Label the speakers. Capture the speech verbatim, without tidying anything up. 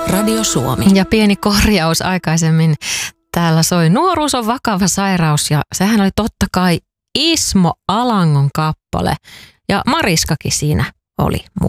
Speaker 1: Radio Suomi.
Speaker 2: Ja pieni korjaus aikaisemmin. Täällä soi Nuoruus on vakava sairaus ja sehän oli totta kai Ismo Alangon kappale. Ja Mariskakin siinä oli mukana.